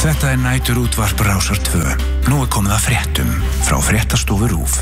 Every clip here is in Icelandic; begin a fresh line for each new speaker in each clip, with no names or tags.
Þetta næturútvarp Rásar 2. Nú komið að fréttum frá fréttastofu RÚV.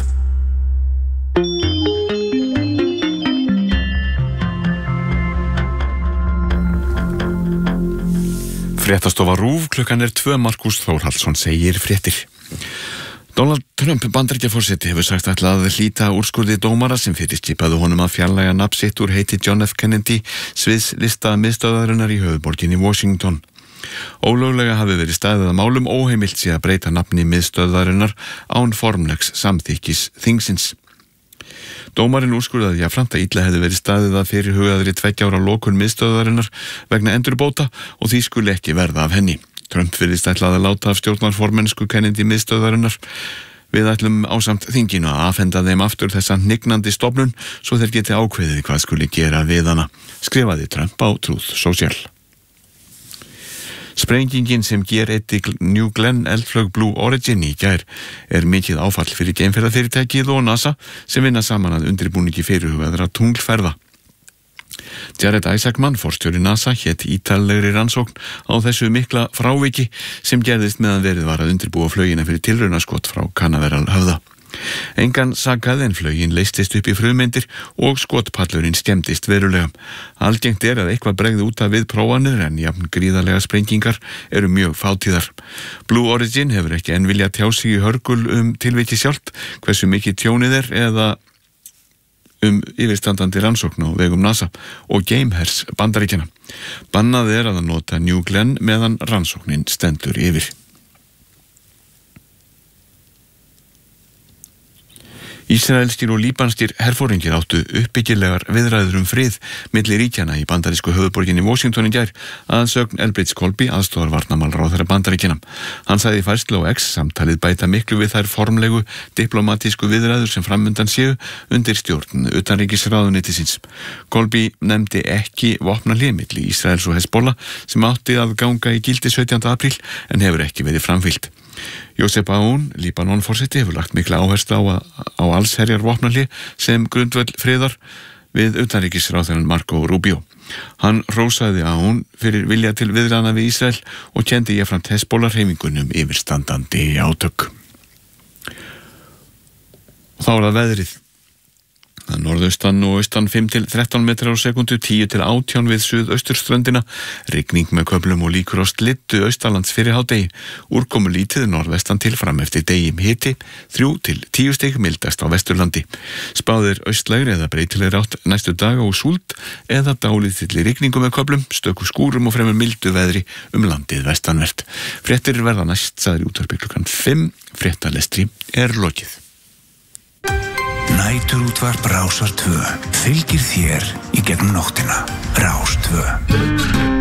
Fréttastofa RÚV, klukkan 2, Markús Þórhallsson segir fréttir. Donald Trump, Bandaríkjaforseti, hefur sagt ætlað að hlíta úrskurði dómara sem fyrirskipaði honum að fjarlæga nafn sitt úr heiti John F. Kennedy sviðslista miðstöðvarinnar í höfuðborginni Washington. Ólöglega hafi verið staðið að málum, óheimilt sé að breyta nafni miðstöðvarinnar án formlegs samþykkis þingsins. Dómarinn úrskurðaði jafnframt að illa hefði verið staðið að fyrirhugaðri 2 ára lokun miðstöðvarinnar vegna endurbóta og því skuli ekki verða af henni. Trump virðist ætlað að láta af stjórnarformennsku Kennedy miðstöðvarinnar. Við ætlum ásamt þinginu að afhenda þeim aftur þessa hnignandi stofnun svo þeir geti ákveðið hvað skuli gera við hana, skrifaði Trump á Truth Social. Sprengingin sem G1 New Glenn eldflaug Blue Origin í gær mikið áfall fyrir geimferðafyrirtækið og NASA sem vinna saman að undirbúningi fyrirhugaðra tunglferða. Jared Isaacman, forstjóri NASA, hét ítarlegri rannsókn á þessu mikla fráviki sem gerðist meðan verið var að undirbúa flaugina fyrir tilraunaskot frá Canaveral höfða. Engan sakaði en flaugin leystist upp í frumeindir og skotpallurinn skemmdist verulega. Algengt að eitthvað bregði út af við prófanir en jafn gríðarlega sprengingar eru mjög fátíðar. Blue Origin hefur ekki enn viljað tjá sig í hörgul tilviki sjálft, hversu mikið tjónið eða yfirstandandi rannsókn á vegum NASA og Geimhers Bandaríkjanna. Bannað að nota New Glenn meðan rannsóknin stendur yfir. Ísraelskir og líbanskir herforingjar áttu uppbyggilegar viðræður frið milli ríkjanna í bandarísku höfuðborginni Washington í gær að sögn Elbridge Colby, aðstoðarvarnarmálaráðherra Bandaríkjanna. Hann sagði í færslu á X samtalið bæta miklu við þær formlegu diplomatísku viðræður sem framundan séu undir stjórn utanríkisráðuneytisins. Colby nefndi ekki vopnahlé milli Ísraels og Hezbollah sem átti að ganga í gildi 17. apríl en hefur ekki verið framfylgt. Josep Aoun, Líbanon-forseti, hefur lagt mikla áherslu á allsherjar vopnahlé sem grundvöll friðar við utanríkisráðherrann Marco Rubio. Hann hrósaði Aoun fyrir vilja til viðræðna við Ísrael og kenndi jafnframt Hezbollah-hreyfingunum yfirstandandi átök. Og þá það veðrið. Norðaustan og austan 5 til 13 metrar á sekundu, 10 til 18 við suðausturströndina, rigning með köflum og líkur á slyddu austalands fyrir hádegi, úrkomu lítið norðvestan til fram eftir degi, hiti 3 til 10 stig mildast á Vesturlandi. Spáðir austlægri eða breytilegri átt næstu daga og súld eða dálítilli rigningu með köflum, stöku skúrum og fremur mildu veðri landið vestanvert. Fréttir verða næst sagði í útvarpi klukkan 5, fréttalestri lokið.
Næturútvarp Rásar 2 fylgir þér í gegnum nóttina. Rás 2.